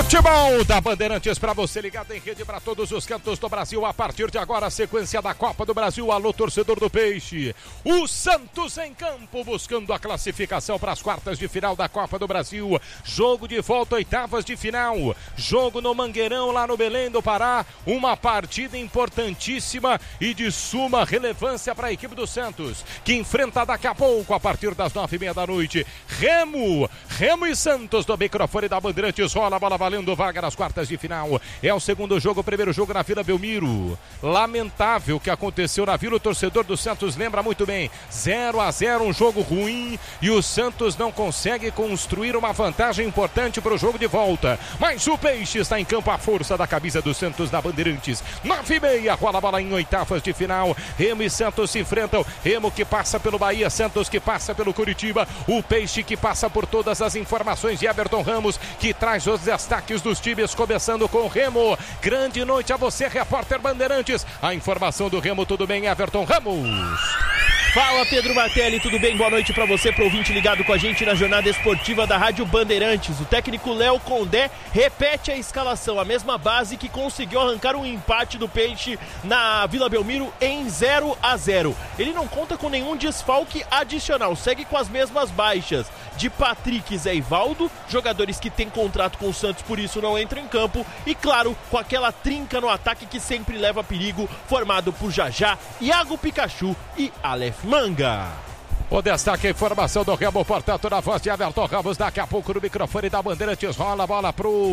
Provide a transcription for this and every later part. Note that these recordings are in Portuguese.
Futebol da Bandeirantes para você ligado em rede para todos os cantos do Brasil. A partir de agora, a sequência da Copa do Brasil. Alô, torcedor do Peixe. O Santos em campo buscando a classificação para as quartas de final da Copa do Brasil. Jogo de volta, oitavas de final. Jogo no Mangueirão, lá no Belém do Pará. Uma partida importantíssima e de suma relevância para a equipe do Santos, que enfrenta daqui a pouco, a partir das 9h30 da noite, Remo e Santos do microfone da Bandeirantes. Rola a bola valendo vaga nas quartas de final. É o segundo jogo, o primeiro jogo na Vila Belmiro. Lamentável o que aconteceu na Vila. O torcedor do Santos lembra muito bem. 0-0, um jogo ruim, e o Santos não consegue construir uma vantagem importante para o jogo de volta. Mas o Peixe está em campo, a força da camisa do Santos na Bandeirantes. 9h30, rola a bola em oitavas de final. Remo e Santos se enfrentam. Remo que passa pelo Bahia, Santos que passa pelo Curitiba. O Peixe que passa por todas as informações de Everton Ramos, que traz os destaques dos times, começando com o Remo. Grande noite a você, repórter Bandeirantes. A informação do Remo, tudo bem, Everton Ramos? Fala, Pedro Martelli, tudo bem? Boa noite pra você, pro ouvinte ligado com a gente na jornada esportiva da Rádio Bandeirantes. O técnico Léo Condé repete a escalação, a mesma base que conseguiu arrancar um empate do Peixe na Vila Belmiro em 0-0. Ele não conta com nenhum desfalque adicional, segue com as mesmas baixas de Patrick e Zé Ivaldo, jogadores que têm contrato com o Santos, por isso não entram em campo, e claro, com aquela trinca no ataque que sempre leva perigo, formado por Jajá, Iago Pikachu e Aleph Manga. O destaque, a informação do Remo, portanto, na voz de Everton Ramos, daqui a pouco no microfone da Bandeirantes. Rola a bola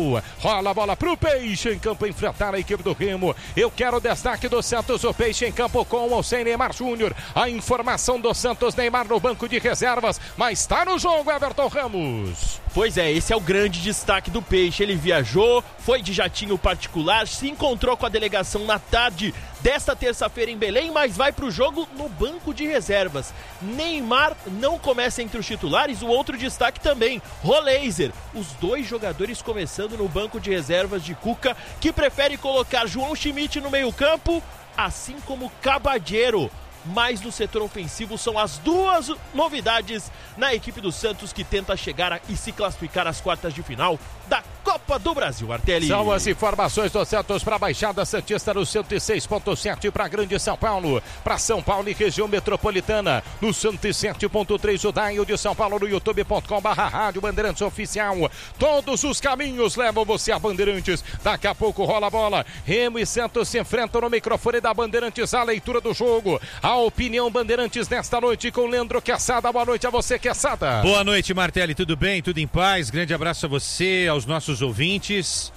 pro Peixe em campo, enfrentar a equipe do Remo. Eu quero o destaque do Santos, o Peixe em campo com ou sem Neymar Júnior. A informação do Santos, Neymar no banco de reservas, mas está no jogo, Everton Ramos. Pois é, esse é o grande destaque do Peixe. Ele viajou, foi de jatinho particular, se encontrou com a delegação na tarde desta terça-feira em Belém, mas vai para o jogo no banco de reservas. Neymar não começa entre os titulares. O outro destaque também, Roleiser. Os dois jogadores começando no banco de reservas de Cuca, que prefere colocar João Schmidt no meio-campo, assim como Caballero. Mas no setor ofensivo são as duas novidades na equipe do Santos, que tenta chegar e se classificar às quartas de final da Copa do Brasil, Artelli. São as informações do Santos para a Baixada Santista no 106.7, para Grande São Paulo, para São Paulo e região metropolitana no 107.3, o dial de São Paulo, no youtube.com/Rádio Bandeirantes Oficial. Todos os caminhos levam você a Bandeirantes. Daqui a pouco rola a bola. Remo e Santos se enfrentam no microfone da Bandeirantes, a leitura do jogo, a opinião Bandeirantes nesta noite com Leandro Quesada. Boa noite a você, Quesada. Boa noite, Martelli, tudo bem? Tudo em paz? Grande abraço a você, aos nossos ouvintes.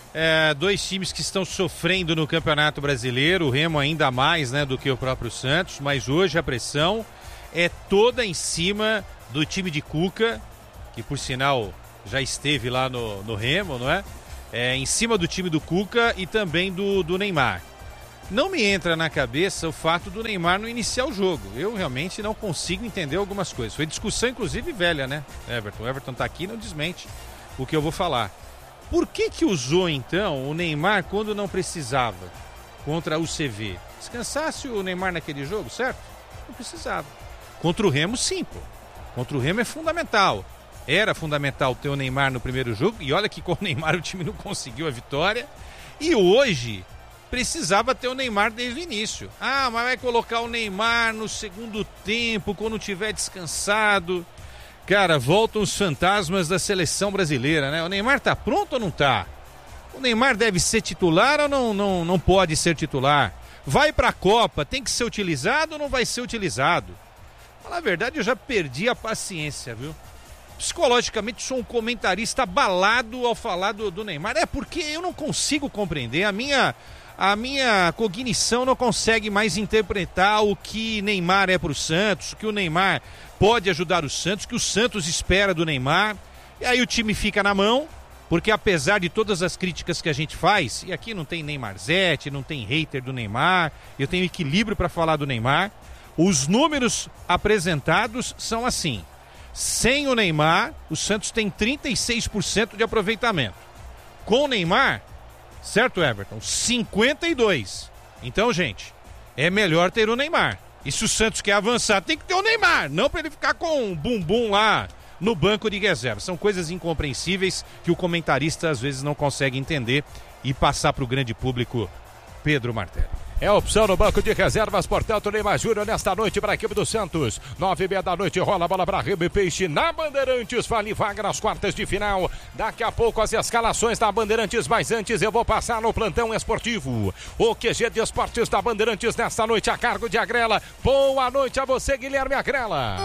Dois times que estão sofrendo no Campeonato Brasileiro, o Remo ainda mais, né, do que o próprio Santos, mas hoje a pressão é toda em cima do time de Cuca, que por sinal já esteve lá no Remo, não é? Em cima do time do Cuca e também do Neymar. Não me entra na cabeça o fato do Neymar não iniciar o jogo. Eu realmente não consigo entender algumas coisas. Foi discussão, inclusive, velha, né, Everton? O Everton tá aqui e não desmente o que eu vou falar. Por que usou, então, o Neymar quando não precisava contra o CV? Descansasse o Neymar naquele jogo, certo? Não precisava. Contra o Remo, sim, pô. Contra o Remo é fundamental. Era fundamental ter o Neymar no primeiro jogo. E olha que com o Neymar o time não conseguiu a vitória. E hoje precisava ter o Neymar desde o início. Ah, mas vai colocar o Neymar no segundo tempo, quando tiver descansado. Cara, voltam os fantasmas da seleção brasileira, né? O Neymar tá pronto ou não tá? O Neymar deve ser titular ou não pode ser titular? Vai pra Copa, tem que ser utilizado ou não vai ser utilizado? Falar a verdade, eu já perdi a paciência, viu? Psicologicamente sou um comentarista abalado ao falar do Neymar. Porque eu não consigo compreender, a minha cognição não consegue mais interpretar o que Neymar é pro Santos, o que o Neymar pode ajudar o Santos, o que o Santos espera do Neymar. E aí o time fica na mão, porque apesar de todas as críticas que a gente faz, e aqui não tem Neymarzete, não tem hater do Neymar, eu tenho equilíbrio para falar do Neymar, os números apresentados são assim: sem o Neymar, o Santos tem 36% de aproveitamento. Com o Neymar, certo, Everton? 52%. Então, gente, é melhor ter o Neymar. E se o Santos quer avançar, tem que ter o Neymar. Não para ele ficar com um bumbum lá, no banco de reserva. São coisas incompreensíveis que o comentarista às vezes não consegue entender e passar para o grande público. Pedro Martelli. É opção no banco de reservas, portanto, Neymar Júnior nesta noite para a equipe do Santos. 9h30 da noite, rola a bola para Remo e Peixe na Bandeirantes, vale vaga nas quartas de final. Daqui a pouco as escalações da Bandeirantes, mas antes eu vou passar no plantão esportivo. O QG de Esportes da Bandeirantes nesta noite a cargo de Agrela. Boa noite a você, Guilherme Agrela.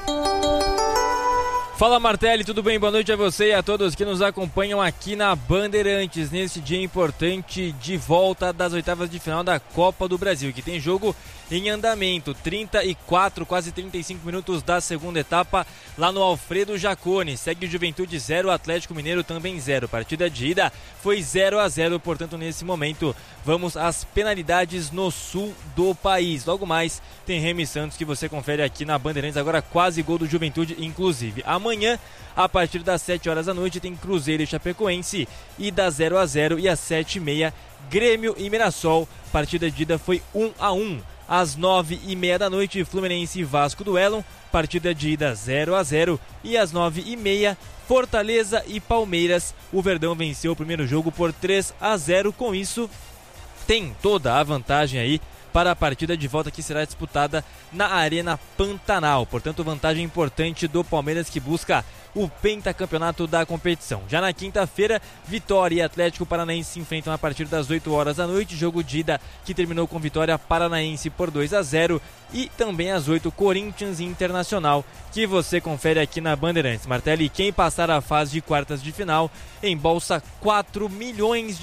Fala Martelli, tudo bem? Boa noite a você e a todos que nos acompanham aqui na Bandeirantes, nesse dia importante de volta das oitavas de final da Copa do Brasil, que tem jogo em andamento, 34, quase 35 minutos da segunda etapa, lá no Alfredo Jaconi. Segue o Juventude 0, Atlético Mineiro também 0. Partida de ida foi 0-0, portanto nesse momento vamos às penalidades no sul do país. Logo mais tem Remo e Santos que você confere aqui na Bandeirantes, agora quase gol do Juventude inclusive. Amanhã, a partir das 7 horas da noite, tem Cruzeiro e Chapecoense, e das 0-0 e às 7h30, Grêmio e Mirassol. Partida de ida foi 1-1. Às 9h30 da noite, Fluminense e Vasco duelam. Partida de ida 0-0 e às 9h30, Fortaleza e Palmeiras. O Verdão venceu o primeiro jogo por 3-0. Com isso, tem toda a vantagem aí para a partida de volta que será disputada na Arena Pantanal. Portanto, vantagem importante do Palmeiras, que busca o pentacampeonato da competição. Já na quinta-feira, Vitória e Atlético Paranaense se enfrentam a partir das 8 horas da noite. Jogo de ida que terminou com vitória paranaense por 2-0. E também às 8, Corinthians e Internacional, que você confere aqui na Bandeirantes. Martelli, quem passar a fase de quartas de final embolsa R$4 milhões.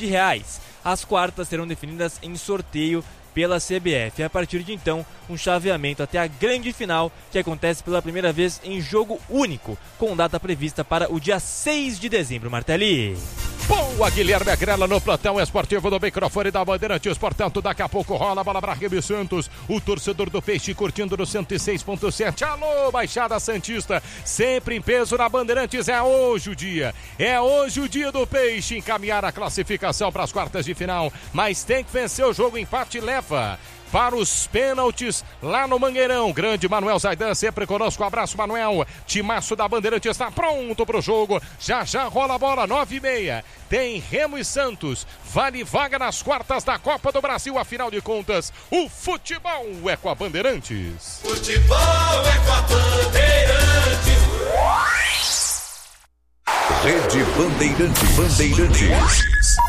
As quartas serão definidas em sorteio pela CBF. A partir de então, um chaveamento até a grande final, que acontece pela primeira vez em jogo único, com data prevista para o dia 6 de dezembro. Martelli. Boa, Guilherme Agrela no plantão esportivo do microfone da Bandeirantes. Portanto, daqui a pouco rola a bola para Remo e Santos. O torcedor do Peixe curtindo no 106.7. Alô, Baixada Santista, sempre em peso na Bandeirantes. É hoje o dia. É hoje o dia do Peixe encaminhar a classificação para as quartas de final. Mas tem que vencer o jogo, empate leva para os pênaltis lá no Mangueirão. Grande Manuel Zaidan sempre conosco. Abraço, Manuel. Timaço da Bandeirante está pronto para o jogo. Já rola a bola, 9h30. Tem Remo e Santos. Vale vaga nas quartas da Copa do Brasil. Afinal de contas, o futebol é com a Bandeirantes. Futebol é com a Bandeirantes. Rede Bandeirantes.